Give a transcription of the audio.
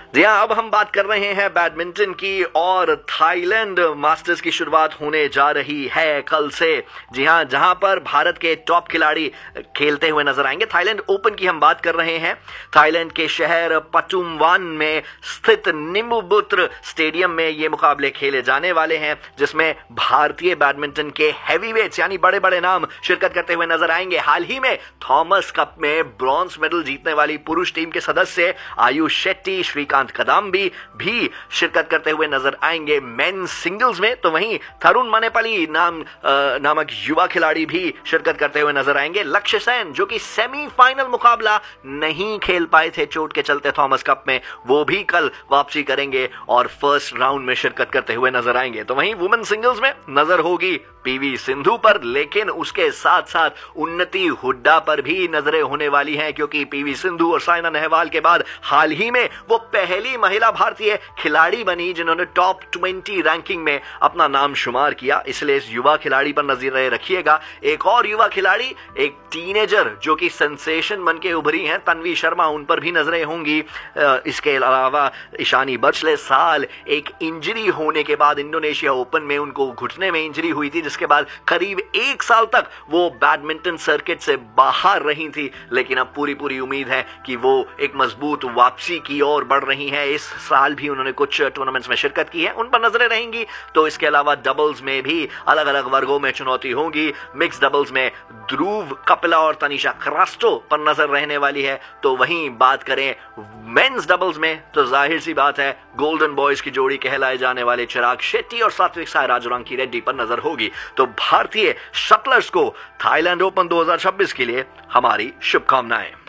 जी हाँ, अब हम बात कर रहे हैं बैडमिंटन की और थाईलैंड मास्टर्स की शुरुआत होने जा रही है कल से। जी हाँ, जहां पर भारत के टॉप खिलाड़ी खेलते हुए नजर आएंगे। थाईलैंड ओपन की हम बात कर रहे हैं। थाईलैंड के शहर पटुमवान में स्थित निम्बुबुत्र स्टेडियम में ये मुकाबले खेले जाने वाले हैं, जिसमें भारतीय बैडमिंटन के हैवीवेट्स यानी बड़े बड़े नाम शिरकत करते हुए नजर आएंगे। हाल ही में थॉमस कप में ब्रॉन्ज मेडल जीतने वाली पुरुष टीम के सदस्य आयुष शेट्टी, श्रीकांत कदम्बी भी शिरकत करते हुए नजर आएंगे मेंस सिंगल्स में। तो वहीं तरुण मनेपली नामक युवा खिलाड़ी भी शिरकत करते हुए नजर आएंगे। लक्ष्य सेन, जो कि सेमीफाइनल मुकाबला नहीं खेल पाए थे चोट के चलते थॉमस कप में, वो भी कल वापसी करेंगे और फर्स्ट राउंड में शिरकत करते हुए नजर आएंगे। तो वहीं वुमेन सिंगल्स में नजर होगी पीवी सिंधु पर, लेकिन उसके साथ साथ उन्नति हुड्डा पर भी नजरें होने वाली हैं, क्योंकि पीवी सिंधु और साइना नेहवाल के बाद हाल ही में वो पहली महिला भारतीय खिलाड़ी बनी जिन्होंने टॉप 20 रैंकिंग में अपना नाम शुमार किया। इसलिए इस युवा खिलाड़ी पर नजरें रखिएगा। एक और युवा खिलाड़ी, एक टीनेजर जो कि सेंसेशन बन के उभरी हैं, तन्वी शर्मा, उन पर भी नजरें होंगी। इसके अलावा ईशानी बर्चले साल एक इंजरी होने के बाद इंडोनेशिया ओपन में उनको घुटने में इंजरी हुई थी, जिसके बाद करीब 1 साल तक वो बैडमिंटन सर्किट से बाहर रही थी, लेकिन अब पूरी उम्मीद है कि वो एक मजबूत वापसी की ओर बढ़ रही हैं। इस साल भी उन्होंने कुछ टूर्नामेंट्स में शिरकत की है, उन पर नजरें रहेंगी। तो इसके अलावा डबल्स में भी अलग अलग वर्गों में चुनौती होगी। मिक्स डबल्स में ध्रुव कपिला और तनिषा क्रास्टो पर नजर रहने वाली है। तो वहीं बात करें मेंस डबल्स में, तो जाहिर सी बात है गोल्डन बॉयज की जोड़ी कहलाए जाने वाले चिराग शेट्टी और सात्विक साईराज रंकी रेड्डी पर नजर होगी। तो भारतीय शटलर्स को थाईलैंड ओपन 2026 के लिए हमारी शुभकामनाएं।